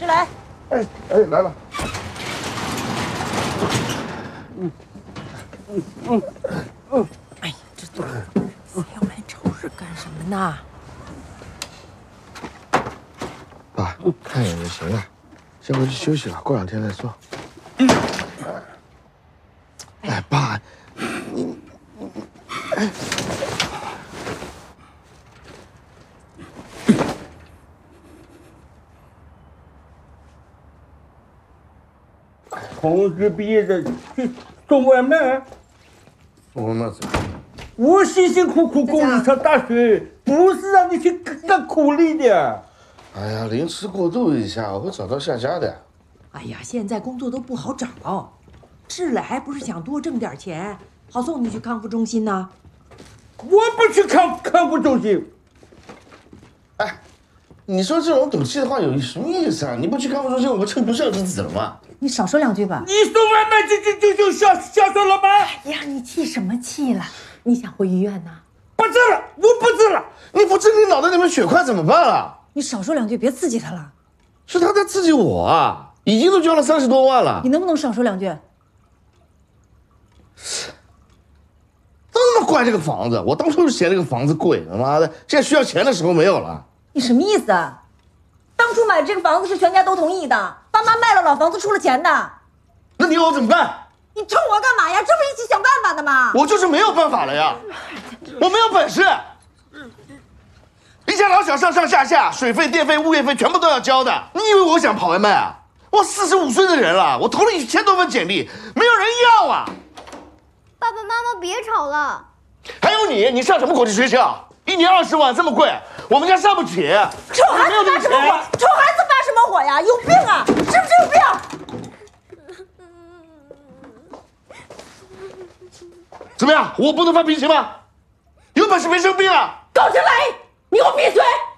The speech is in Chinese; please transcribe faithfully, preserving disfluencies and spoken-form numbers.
来。 哎哎，来了。 嗯嗯嗯嗯。哎呀，这都非要来超市干什么呢？ 爸，看一眼就行了，先回去休息了，过两天再说。哎，爸，你你哎。 同志毕业的去送外卖， 送外卖怎么？ 我辛辛苦苦供你上大学，不是让你去干苦力的。 哎呀，临时过渡一下，我会找到下家的。 哎呀，现在工作都不好找，志磊还不是想多挣点钱，好送你去康复中心呢？ 我不去康康复中心。 哎，你说这种赌气的话有什么意思啊？你不去康复中心，我们称不上之子了吗？ 你少说两句吧。 你送外卖就就就就孝孝顺了吗？ 哎呀，你气什么气了？你想回医院呢？ 不治了，我不治了。 你不治，你脑袋里面血块怎么办啊？ 你少说两句，别刺激他了。 是他在刺激我啊！已经都交了三十多万了。 你能不能少说两句？ 都他妈怪这个房子，我当初就嫌这个房子贵，他妈的，现在需要钱的时候没有了。 你什么意思啊？当初买这个房子是全家都同意的，爸妈卖了老房子出了钱的。 那你要我怎么办？ 你冲我干嘛呀？这不是一起想办法的吗？ 我就是没有办法了呀，我没有本事。一家老小上上下下，水费、电费、物业费全部都要交的。你以为我想跑外卖啊？我四十五岁的人了，我投了一千多份简历，没有人要啊。 爸爸妈妈别吵了。 还有你，你上什么国际学校？一年二十万这么贵，我们家上不起。 臭孩子发什么火？臭孩子发什么火呀？有病啊！是不是有病？ 怎么样？我不能发脾气吗？有本事别生病啊！ 高小磊，你给我闭嘴！